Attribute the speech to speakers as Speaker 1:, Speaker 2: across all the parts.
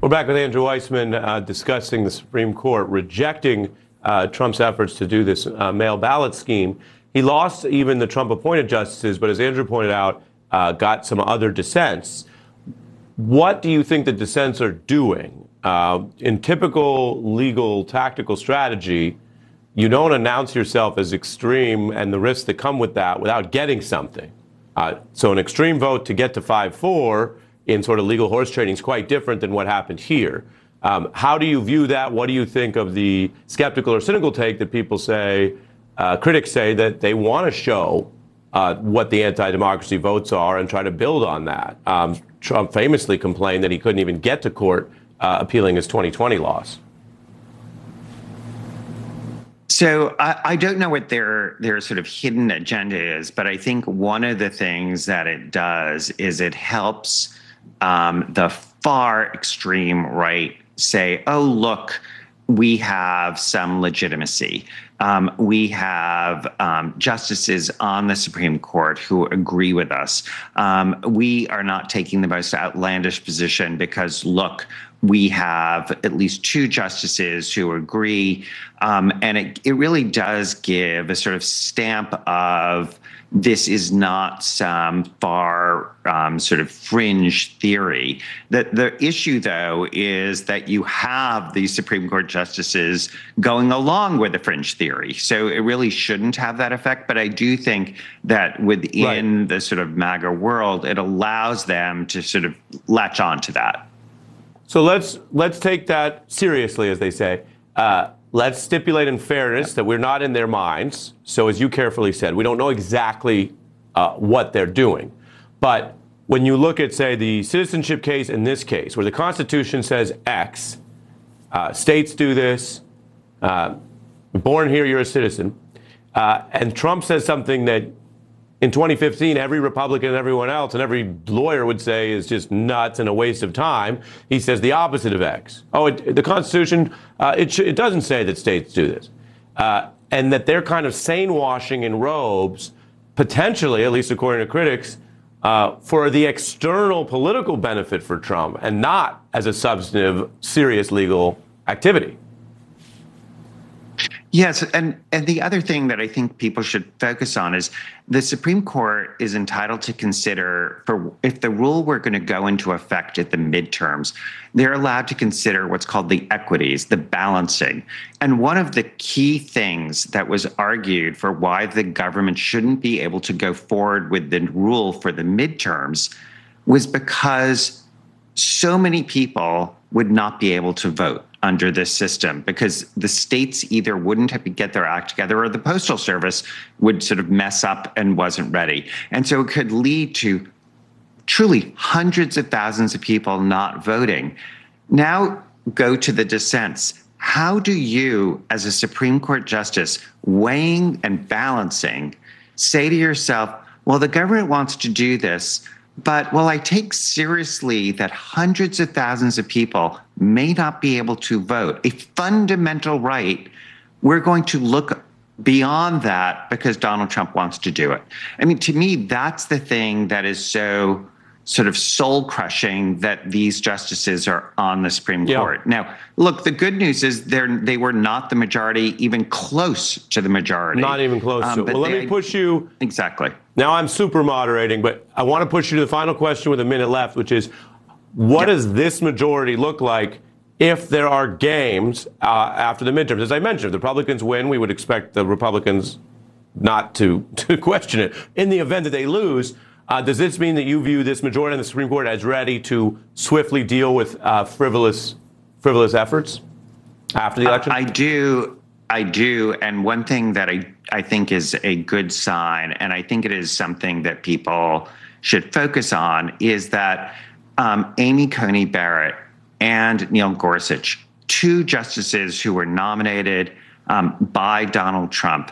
Speaker 1: We're back with Andrew Weissmann discussing the Supreme Court rejecting Trump's efforts to do this mail ballot scheme. He lost even the Trump-appointed justices, but as Andrew pointed out, got some other dissents. What do you think the dissents are doing? In typical legal tactical strategy, you don't announce yourself as extreme and the risks that come with that without getting something. So an extreme vote to get to 5-4 in sort of legal horse trading is quite different than what happened here. How do you view that? What do you think of the skeptical or cynical take that people say, critics say that they want to show what the anti-democracy votes are and try to build on that? Trump famously complained that he couldn't even get to court appealing his 2020 loss.
Speaker 2: So I don't know what their sort of hidden agenda is, but I think one of the things that it does is it helps the far extreme right say, oh, look, we have some legitimacy. We have justices on the Supreme Court who agree with us. We are not taking the most outlandish position because, look, we have at least two justices who agree. And it really does give a sort of stamp of this is not some far sort of fringe theory. The issue, though, is that you have these Supreme Court justices going along with the fringe theory. So it really shouldn't have that effect. But I do think that within the sort of MAGA world, it allows them to sort of latch on to that.
Speaker 1: So let's take that seriously, as they say. Let's stipulate in fairness that we're not in their minds. So as you carefully said, we don't know exactly what they're doing. But when you look at, say, the citizenship case in this case, where the Constitution says X, states do this, born here, you're a citizen, and Trump says something that in 2015, every Republican and everyone else and every lawyer would say is just nuts and a waste of time. He says the opposite of X. Oh, the Constitution, it doesn't say that states do this. And that they're kind of sane washing in robes, potentially, at least according to critics, for the external political benefit for Trump and not as a substantive, serious legal activity.
Speaker 2: Yes, and the other thing that I think people should focus on is the Supreme Court is entitled to consider, for if the rule were going to go into effect at the midterms, they're allowed to consider what's called the equities, the balancing. And one of the key things that was argued for why the government shouldn't be able to go forward with the rule for the midterms was because so many people would not be able to vote under this system because the states either wouldn't have to get their act together or the Postal Service would sort of mess up and wasn't ready. And so it could lead to truly hundreds of thousands of people not voting. Now go to the dissents. How do you, as a Supreme Court justice, weighing and balancing, say to yourself, well, the government wants to do this, but will I take seriously that hundreds of thousands of people may not be able to vote, a fundamental right? We're going to look beyond that because Donald Trump wants to do it. I mean, to me, that's the thing that is so sort of soul crushing that these justices are on the Supreme Court. Now, look, the good news is they were not the majority, even close to the majority.
Speaker 1: Not even close to it. Well, let me push you.
Speaker 2: Exactly.
Speaker 1: Now I'm super moderating, but I want to push you to the final question with a minute left, which is, what does this majority look like if there are games after the midterms? As I mentioned, if the Republicans win, we would expect the Republicans not to question it. In the event that they lose, does this mean that you view this majority in the Supreme Court as ready to swiftly deal with frivolous efforts after the election?
Speaker 2: I do. And one thing that I think is a good sign, and I think it is something that people should focus on, is that Amy Coney Barrett and Neil Gorsuch, two justices who were nominated by Donald Trump,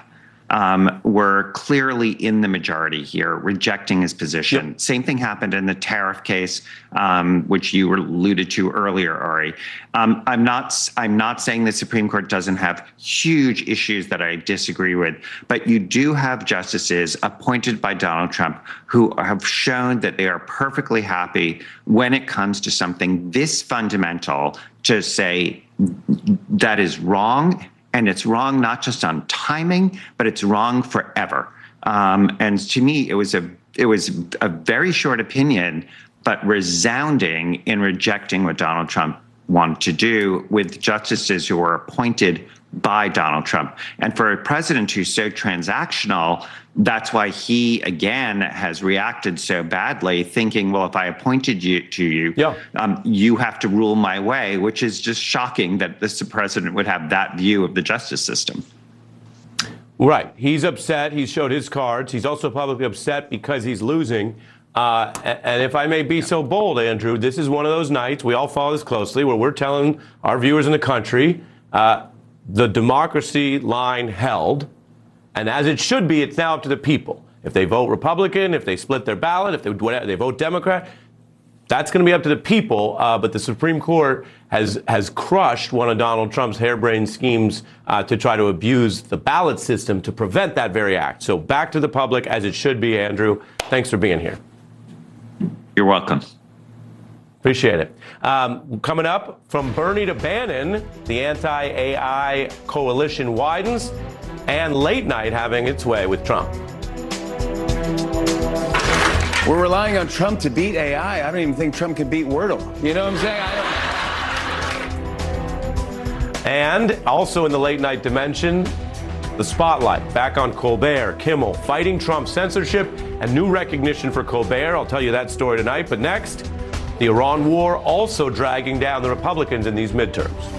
Speaker 2: were clearly in the majority here, rejecting his position. Yep. Same thing happened in the tariff case, which you alluded to earlier, Ari. I'm not saying the Supreme Court doesn't have huge issues that I disagree with, but you do have justices appointed by Donald Trump who have shown that they are perfectly happy when it comes to something this fundamental to say that is wrong. And it's wrong not just on timing, but it's wrong forever. And to me, it was a very short opinion, but resounding in rejecting what Donald Trump wanted to do with justices who were appointed by Donald Trump. And for a president who's so transactional, that's why he, again, has reacted so badly, thinking, well, if I appointed you to you, you have to rule my way, which is just shocking that this president would have that view of the justice system.
Speaker 1: Right. He's upset. He's showed his cards. He's also publicly upset because he's losing. And if I may be so bold, Andrew, this is one of those nights, we all follow this closely, where we're telling our viewers in the country, the democracy line held, and as it should be, it's now up to the people. If they vote Republican, if they split their ballot, if they vote Democrat, that's going to be up to the people. But the Supreme Court has crushed one of Donald Trump's harebrained schemes to try to abuse the ballot system to prevent that very act. So back to the public, as it should be, Andrew. Thanks for being here.
Speaker 2: You're welcome.
Speaker 1: Appreciate it. Coming up, from Bernie to Bannon, the anti-AI coalition widens, and late night having its way with Trump.
Speaker 3: We're relying on Trump to beat AI. I don't even think Trump can beat Wordle. You know what I'm saying?
Speaker 1: And also in the late night dimension, the spotlight back on Colbert, Kimmel, fighting Trump censorship and new recognition for Colbert. I'll tell you that story tonight. But next, the Iran war also dragging down the Republicans in these midterms.